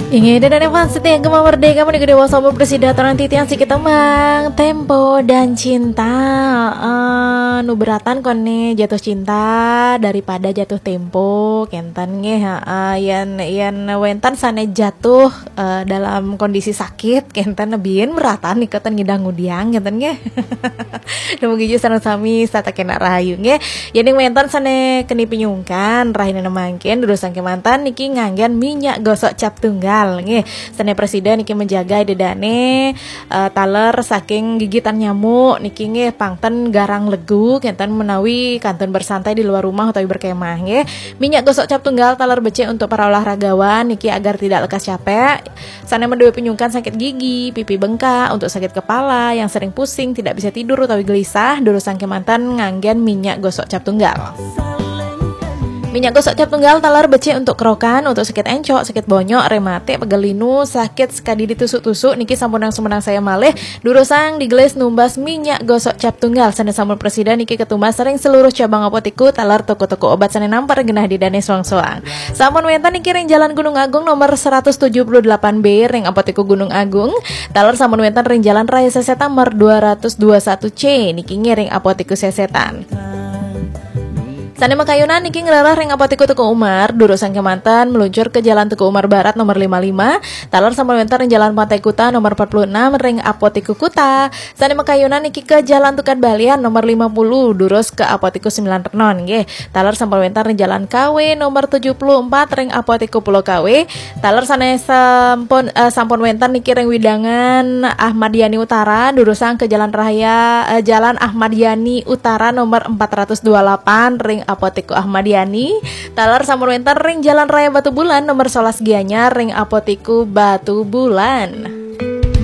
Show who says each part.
Speaker 1: Ingin dan fans setia Gema Merdeka menikah dewa sama persidatan titian si ketemang tempo dan cinta nu beratan kone jatuh cinta daripada jatuh tempo kentan nge yan wentan sane jatuh dalam kondisi sakit kentan nebiin beratan ikatan ngidang ngudiang kentan nge nemu giju sana sami sata kena rahayu nge yani wentan sane keni pinyungkan rahina nemangkin duduk sangke mantan niki nganggen minyak gosok cap tunggal nge sane presiden niki menjaga dedane taler saking gigitan nyamuk niki nge pangten garang legu kentan menawi kanton bersantai di luar rumah atau berkemah nge minyak gosok cap tunggal taler becek untuk para olahragawan niki agar tidak lekas capek sane mendewe pinyungkan sakit gigi pipi bengkak untuk sakit kepala yang sering pusing tidak bisa tidur atau gelisah dulu sangke mantan nganggen minyak gosok cap tunggal. Minyak gosok cap tunggal talar becek untuk kerokan, untuk sakit encok, sakit bonyok, remate, pegelinu, sakit sekadi ditusuk-tusuk, niki sampunang sumenang saya malih, durusang digelis numbas minyak gosok cap tunggal. Sane sampun presiden niki ketumbas sering seluruh cabang apotiku talar toko-toko obat sane nampar genah di dane soang-soang. Sampun wentan niki ring Jalan Gunung Agung nomor 178B ring apotiku Gunung Agung, talar sampun wentan ring Jalan Raya Sesetan nomor 221C niki ring apotiku Sesetan. Sane makayunan niki ngelarah ring apotiku Tuku Umar, durusan kemantan meluncur ke Jalan Tuku Umar Barat nomor 55, talar sama wentar ring Jalan Pantai Kuta nomor 46 ring apotiku Kuta. Sane makayunan niki ke Jalan Tukan Balian nomor 50, durus ke apotiku 9 Renon nggih. Talar sama wentar ring Jalan KW nomor 74 ring apotiku Pulau KW. Talar sane sampun wentar niki ring Widangan Ahmad Yani Utara, durusan ke Jalan Raya Jalan Ahmad Yani Utara nomor 428 ring apotiku Ahmad Yani. Talar sampun wentar ring Jalan Raya Batu Bulan nomor 11 Gianyar ring apotiku Batu Bulan.